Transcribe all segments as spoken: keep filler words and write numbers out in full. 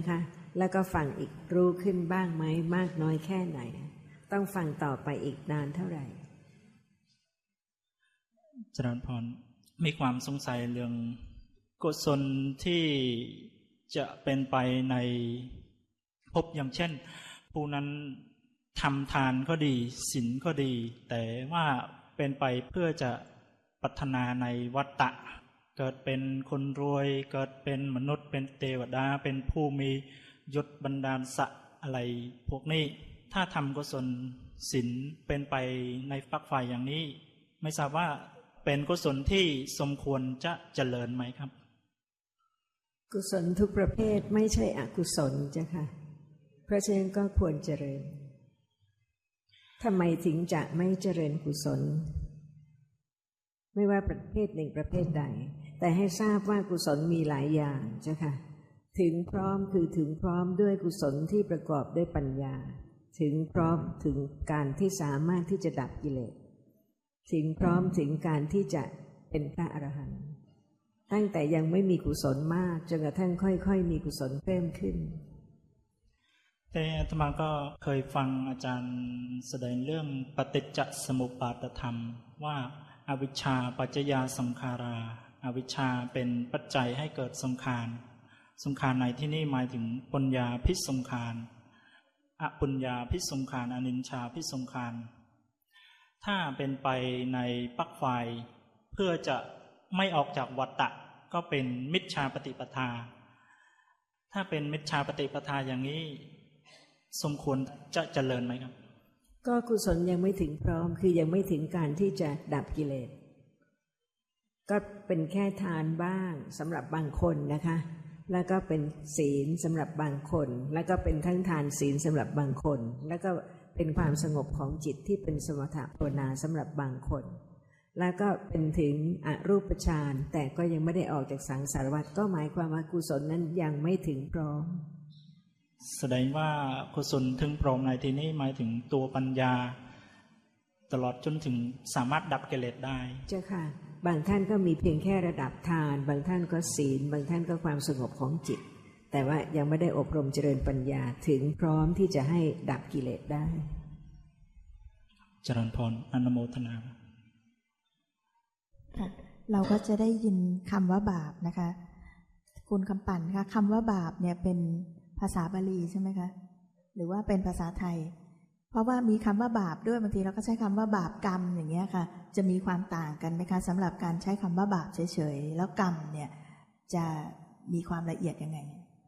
นะคะแล้วก็ฟังอีกรู้ขึ้นบ้างไหมมากน้อยแค่ไหนต้องฟังต่อไปอีกนานเท่าไหร่เจริญพรมีความสงสัยเรื่องกุศลที่จะเป็นไปในภพอย่างเช่นผู้นั้นทำทานก็ดีศีลก็ดีแต่ว่าเป็นไปเพื่อจะพัฒนาในวัฏฏะเกิดเป็นคนรวยเกิดเป็นมนุษย์เป็นเทวดาเป็นผู้มียศบรรดาศักดิ์อะไรพวกนี้ถ้าทำกุศลศีลเป็นไปในฝักฝ่ายอย่างนี้ไม่ทราบว่าเป็นกุศลที่สมควรจะเจริญไหมครับกุศลทุกประเภทไม่ใช่อกุศลจ้ะค่ะเพราะฉะนั้นก็ควรเจริญทำไมถึงจะไม่เจริญกุศลไม่ว่าประเภทหนึ่งประเภทใดแต่ให้ทราบว่ากุศลมีหลายอย่างจ้ะค่ะถึงพร้อมคือถึงพร้อมด้วยกุศลที่ประกอบด้วยปัญญาถึงพร้อมถึงการที่สามารถที่จะดับกิเลสถึงพร้อมถึงการที่จะเป็นพระอรหันต์ตั้งแต่ยังไม่มีกุศลมากจนกระทั่งค่อยๆมีกุศลเพิ่มขึ้นแต่อาตมาก็เคยฟังอาจารย์แสดงเรื่องปฏิจจสมุปบาทธรรมว่าอวิชชาปัจจยาสังขาราอวิชชาเป็นปัจจัยให้เกิดสังขารสังขารในที่นี้หมายถึงปุญญาพิสังขารอปุญญาพิสังขารอนิจจาพิสังขารถ้าเป็นไปในปักฝ่ายเพื่อจะไม่ออกจากวัฏฏะก็เป็นมิจฉาปฏิปทาถ้าเป็นมิจฉาปฏิปทาอย่างนี้สมควรจะเจริญไหมครับก็กุศลยังไม่ถึงพร้อมคือยังไม่ถึงการที่จะดับกิเลสก็เป็นแค่ทานบ้างสำหรับบางคนนะคะแล้วก็เป็นศีลสำหรับบางคนแล้วก็เป็นทั้งทานศีลสำหรับบางคนแล้วก็เป็นความสงบของจิตที่เป็นสมถะภาวนาสำหรับบางคนแล้วก็เป็นถึงอรูปฌานแต่ก็ยังไม่ได้ออกจากสังสารวัฏก็หมายความว่ากุศลนั้นยังไม่ถึงพร้อมแสดงว่ากุศลถึงพร้อมในที่นี้หมายถึงตัวปัญญาตลอดจนถึงสามารถดับกิเลสได้เจ้าค่ะบางท่านก็มีเพียงแค่ระดับทานบางท่านก็ศีลบางท่านก็ความสงบของจิตแต่ว่ายังไม่ได้อบรมเจริญปัญญาถึงพร้อมที่จะให้ดับกิเลสได้เจริญพรอนุโมทนาค่ะเราก็จะได้ยินคำว่าบาปนะคะคุณคำปั่นคะคำว่าบาปเนี่ยเป็นภาษาบาลีใช่ไหมคะหรือว่าเป็นภาษาไทยเพราะว่ามีคำว่าบาปด้วยบางทีเราก็ใช้คำว่าบาปกรรมอย่างเงี้ยค่ะจะมีความต่างกันไหมคะสำหรับการใช้คำว่าบาปเฉยๆแล้วกรรมเนี่ยจะมีความละเอียดยังไง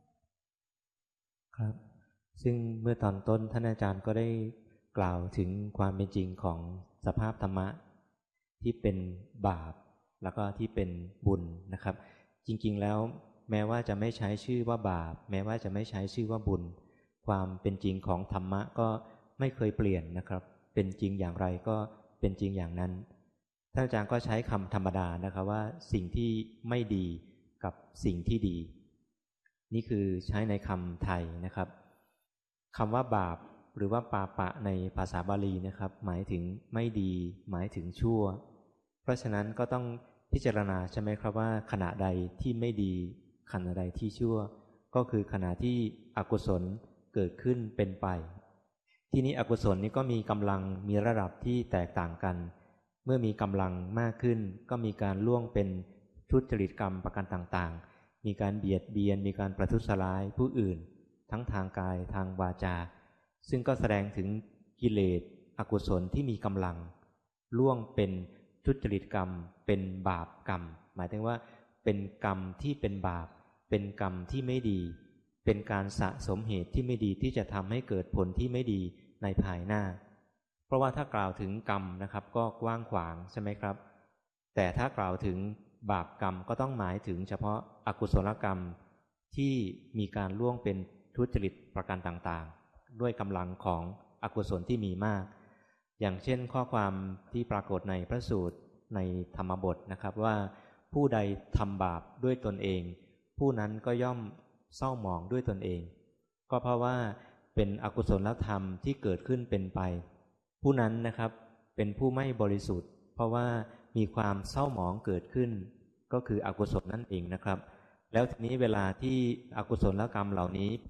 ครับซึ่งเมื่อตอนต้นท่านอาจารย์ก็ได้กล่าวถึงความเป็นจริงของสภาพธรรมะที่เป็นบาปแล้วก็ที่เป็นบุญนะครับจริงๆแล้วแม้ว่าจะไม่ใช้ชื่อว่าบาปแม้ว่าจะไม่ใช้ชื่อว่าบุญความเป็นจริงของธรรมะก็ไม่เคยเปลี่ยนนะครับเป็นจริงอย่างไรก็เป็นจริงอย่างนั้นท่านอาจารย์ก็ใช้คำธรรมดานะครับว่าสิ่งที่ไม่ดีกับสิ่งที่ดีนี่คือใช้ในคำไทยนะครับคำว่าบาปหรือว่าปาปะในภาษาบาลีนะครับหมายถึงไม่ดีหมายถึงชั่วเพราะฉะนั้นก็ต้องพิจารณาใช่ไหมครับว่าขณะใดที่ไม่ดีขณะใดที่ชั่วก็คือขณะที่อกุศลเกิดขึ้นเป็นไปที่นี้อกุศลนี้ก็มีกำลังมีระดับที่แตกต่างกันเมื่อมีกำลังมากขึ้นก็มีการล่วงเป็นทุจริตกรรมประการต่างๆมีการเบียดเบียนมีการประทุษร้ายผู้อื่นทั้งทางกายทางวาจาซึ่งก็แสดงถึงกิเลสอกุศลที่มีกำลังล่วงเป็นทุจริตกรรมเป็นบาปกรรมหมายถึงว่าเป็นกรรมที่เป็นบาปเป็นกรรมที่ไม่ดีเป็นการสะสมเหตุที่ไม่ดีที่จะทำให้เกิดผลที่ไม่ดีในภายหน้าเพราะว่าถ้ากล่าวถึงกรรมนะครับก็กว้างขวางใช่ไหมครับแต่ถ้ากล่าวถึงบาปกรรมก็ต้องหมายถึงเฉพาะอกุศลกรรมที่มีการล่วงเป็นทุจริตประการต่างๆด้วยกำลังของอกุศลที่มีมากอย่างเช่นข้อความที่ปรากฏในพระสูตรในธรรมบทนะครับว่าผู้ใดทำบาปด้วยตนเองผู้นั้นก็ย่อมเศร้าหมองด้วยตนเองก็เพราะว่าเป็นอกุศลธรรมที่เกิดขึ้นเป็นไปผู้นั้นนะครับเป็นผู้ไม่บริสุทธิ์เพราะว่ามีความเศร้าหมองเกิดขึ้นก็คืออกุศลนั่นเองนะครับแล้วทีนี้เวลาที่อกุศลกรรมเหล่านี้